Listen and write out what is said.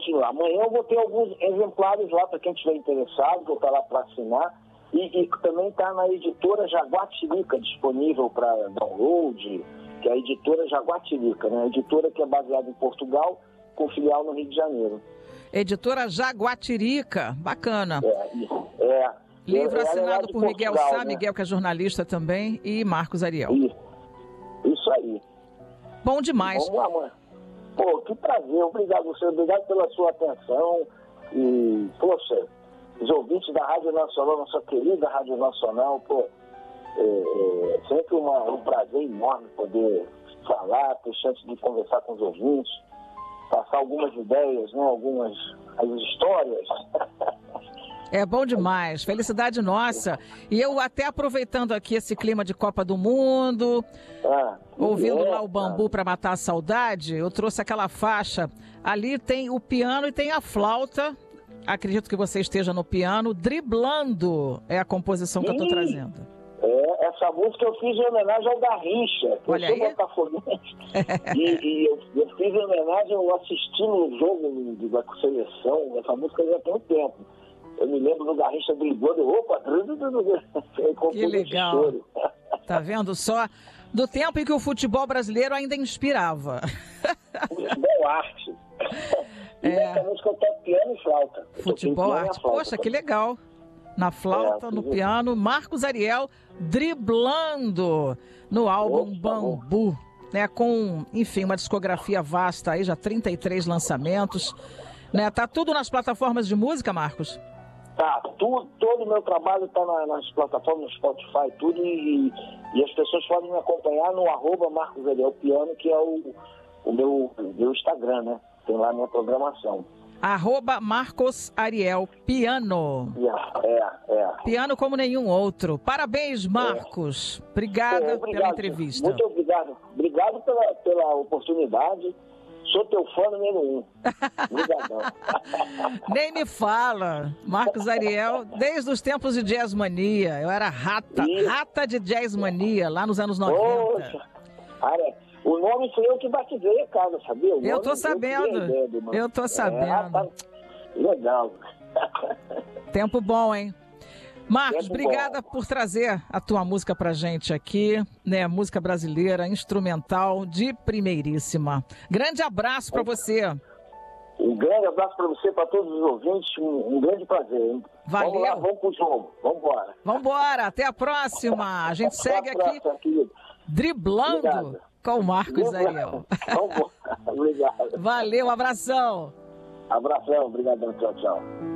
continua. Amanhã eu vou ter alguns exemplares lá para quem estiver interessado, vou estar lá para assinar. E também está na editora Jaguatirica, disponível para download, que é a editora Jaguatirica, né? A editora que é baseada em Portugal, com filial no Rio de Janeiro. Editora Jaguatirica, bacana. Livro Ela assinado de por Miguel Portugal, Sá, né? Miguel, que é jornalista também, e Marcos Ariel. Isso aí. Bom demais. Vamos lá, mãe. Pô, que prazer. Obrigado, você. Obrigado pela sua atenção. E, poxa, os ouvintes da Rádio Nacional, nossa querida Rádio Nacional, pô, é sempre um prazer enorme poder falar, ter chance de conversar com os ouvintes, passar algumas ideias, né, as histórias. É bom demais, felicidade nossa. E eu até aproveitando aqui esse clima de Copa do Mundo, ouvindo lá o Bambu para matar a saudade, eu trouxe aquela faixa. Ali tem o piano e tem a flauta. Acredito que você esteja no piano. Driblando é a composição que eu estou trazendo. Essa música eu fiz em homenagem ao Garrincha, que olha eu sou botafoguense. e eu fiz em homenagem, eu assisti no jogo da seleção, essa música já tem um tempo. Eu me lembro do Garrincha driblando, que legal. Tá vendo só? Do tempo em que o futebol brasileiro ainda inspirava. Futebol arte. E nessa música eu toco piano e flauta. Futebol arte. Poxa, que legal. Na flauta, no piano, Marcos Ariel driblando no álbum Bambu, né? Com, enfim, uma discografia vasta aí, já 33 lançamentos, né? Tá tudo nas plataformas de música, Marcos? Tá, todo o meu trabalho tá nas plataformas, no Spotify, tudo, e as pessoas podem me acompanhar no @MarcosArielPiano, que é o meu Instagram, né? Tem lá a minha programação. @MarcosArielPiano. Piano como nenhum outro. Parabéns, Marcos. Obrigada pela entrevista. Muito obrigado. Obrigado pela oportunidade. Sou teu fã número 1. Obrigadão. Nem me fala. Marcos Ariel, desde os tempos de Jazzmania. Eu era rata de Jazzmania, lá nos anos 90. Poxa, cara, o nome foi eu que batizei a casa, sabia? Eu tô sabendo. Eu tô sabendo. Legal. Tempo bom, hein? Marcos, obrigada por trazer a tua música pra gente aqui, né? Música brasileira, instrumental, de primeiríssima. Grande abraço pra você. Um grande abraço pra você, pra todos os ouvintes, um grande prazer, hein? Valeu. Vamos lá, vamos pro jogo. Vambora. Vambora, até a próxima. A gente segue aqui driblando com o Marcos Ariel. Vambora. Obrigado. Valeu, abração. Abração, obrigadão, tchau, tchau.